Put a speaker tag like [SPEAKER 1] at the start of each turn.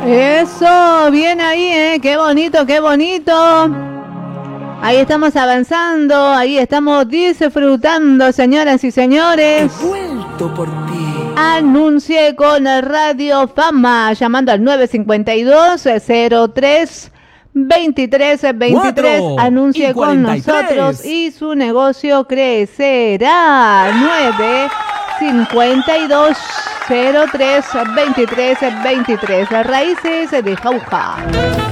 [SPEAKER 1] Eso, bien ahí, qué bonito, qué bonito. Ahí estamos avanzando, ahí estamos disfrutando, señoras y señores.
[SPEAKER 2] He vuelto por ti.
[SPEAKER 1] Anuncie con Radio Fama, llamando al 952-03-2323. Anuncie con nosotros y su negocio crecerá. 952-03-2323. Raíces de Jauja.